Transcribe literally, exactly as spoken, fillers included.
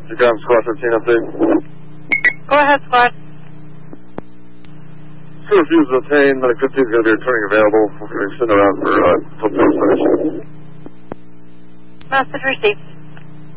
You got Squad fifteen update. Go ahead, Squad. Two refusals obtained. Medic fifteen is going to be returning available. We're going to send around for uh, full finish. Message received.